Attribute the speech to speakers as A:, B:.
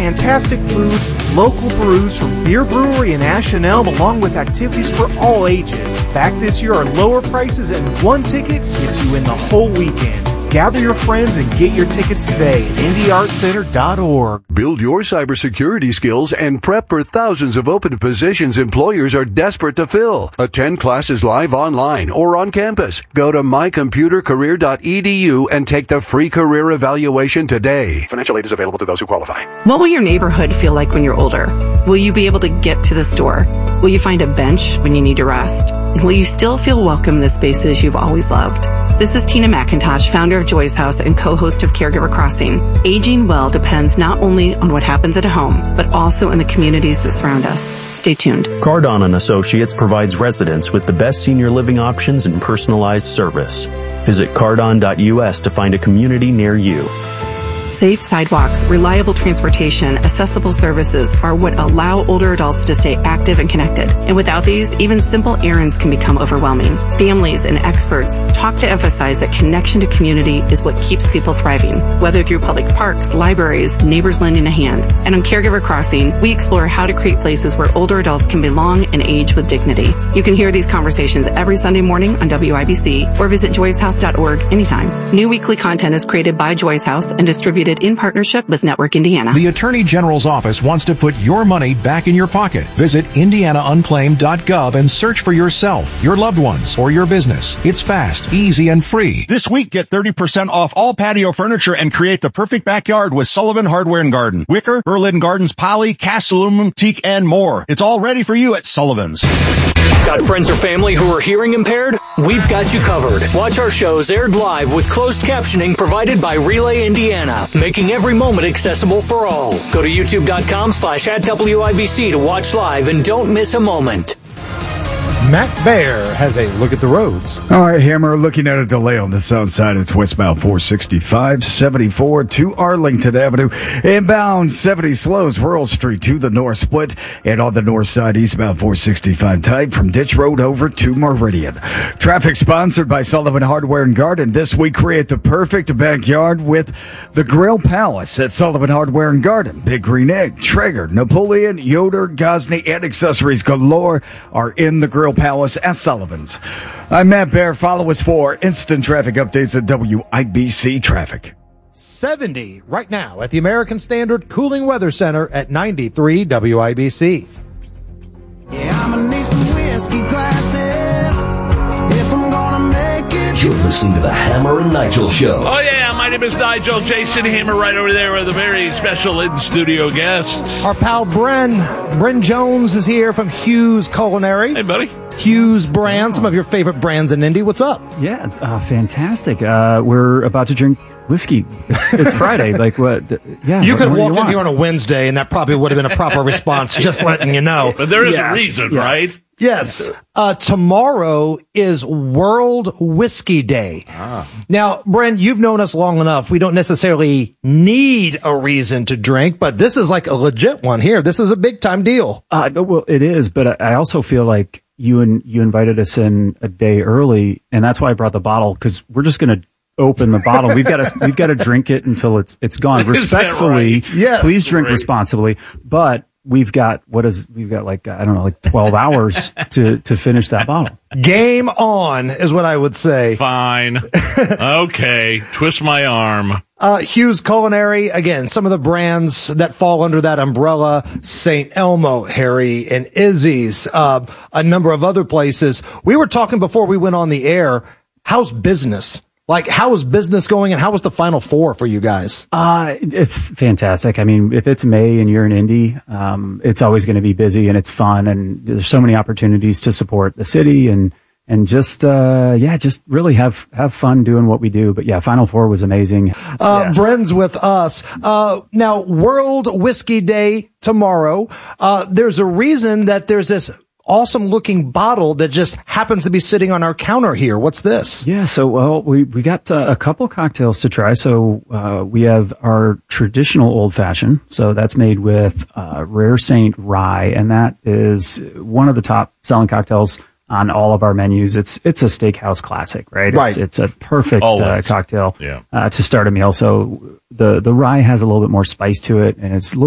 A: fantastic food, local brews from Beer Brewery and Ash and Elm, along with activities for all ages. Back this year are lower prices, and one ticket gets you in the whole weekend. Gather your friends and get your tickets today at IndyArtCenter.org.
B: Build your cybersecurity skills and prep for thousands of open positions employers are desperate to fill. Attend classes live online or on campus. Go to mycomputercareer.edu and take the free career evaluation today. Financial aid is available to those who qualify.
C: What will your neighborhood feel like when you're older? Will you be able to get to the store? Will you find a bench when you need to rest? And will you still feel welcome in the spaces you've always loved? This is Tina McIntosh, founder of Joy's House and co-host of Caregiver Crossing. Aging well depends not only on what happens at home, but also in the communities that surround us. Stay tuned.
D: Cardon & Associates provides residents with the best senior living options and personalized service. Visit cardon.us to find a community near you.
C: Safe sidewalks, reliable transportation, accessible services are what allow older adults to stay active and connected. And without these, even simple errands can become overwhelming. Families and experts talk to emphasize that connection to community is what keeps people thriving, whether through public parks, libraries, neighbors lending a hand. And on Caregiver Crossing, we explore how to create places where older adults can belong and age with dignity. You can hear these conversations every Sunday morning on WIBC or visit joyshouse.org anytime. New weekly content is created by Joy's House and distributed in partnership with Network Indiana.
E: The Attorney General's office wants to put your money back in your pocket. Visit indianaunclaimed.gov and search for yourself, your loved ones, or your business. It's fast, easy, and free.
F: This week, get 30% off all patio furniture and create the perfect backyard with Sullivan Hardware and Garden. Wicker, Berlin Gardens, poly, cast aluminum, teak, and more. It's all ready for you at Sullivan's.
G: Got friends or family who are hearing impaired? We've got you covered. Watch our shows aired live with closed captioning provided by Relay Indiana, making every moment accessible for all. Go to youtube.com/@WIBC to watch live and don't miss a moment.
H: Matt Bear has a look at the roads.
I: All right, Hammer, looking at a delay on the south side. It's westbound 465, 74 to Arlington Avenue. Inbound 70 slows Rural Street to the north split. And on the north side, eastbound 465 tight from Ditch Road over to Meridian. Traffic sponsored by Sullivan Hardware and Garden. This week, create the perfect backyard with the Grill Palace at Sullivan Hardware and Garden. Big Green Egg, Traeger, Napoleon, Yoder, Gosney, and accessories galore are in the Grill Palace at Sullivan's. I'm Matt Bear. Follow us for instant traffic updates at WIBC Traffic.
H: 70 right now at the American Standard Cooling Weather Center at 93 WIBC.
J: Yeah, I'm gonna need some whiskey glasses if I'm gonna make it.
K: You're listening to the Hammer and Nigel Show.
L: Oh, yeah, my name is Nigel. Jason Hammer right over there with a very special in-studio guest.
H: Our pal Bren Jones is here from Hughes Culinary.
L: Hey, buddy.
H: Hughes brand, some of your favorite brands in Indy. What's up?
M: Yeah, fantastic. We're about to drink whiskey. It's Friday. Like what? Yeah.
H: You could walk in here on a Wednesday, and that probably would have been a proper response. Just letting you know.
L: But there is a reason, right?
H: Yes. Tomorrow is World Whiskey Day. Now, Brent, you've known us long enough. We don't necessarily need a reason to drink, but this is like a legit one here. This is a big time deal.
M: Well, it is, but I also feel like you invited us in a day early, and that's why I brought the bottle, because we're just going to open the bottle. We've got to drink it until it's gone. Respectfully,
H: right? Yes,
M: please drink responsibly. But we've got like 12 hours to finish that bottle.
H: Game on is what I would say.
L: Fine. Okay. Twist my arm.
H: Hughes Culinary, again, some of the brands that fall under that umbrella, St. Elmo, Harry and Izzy's, a number of other places. We were talking before we went on the air. How's business? Like, how is business going, and how was the Final Four for you guys?
M: It's fantastic. I mean, if it's May and you're in Indy, it's always going to be busy and it's fun, and there's so many opportunities to support the city and just really have fun doing what we do. But yeah, Final Four was amazing.
H: Bren's with us. Now, World Whiskey Day tomorrow. There's a reason that there's this awesome looking bottle that just happens to be sitting on our counter here. What's this?
M: Yeah, so we got a couple cocktails to try. So we have our traditional old fashioned. So that's made with Rare Saint rye, and that is one of the top selling cocktails on all of our menus. It's a steakhouse classic, right? It's a perfect cocktail to start a meal. So the rye has a little bit more spice to it, and it's a little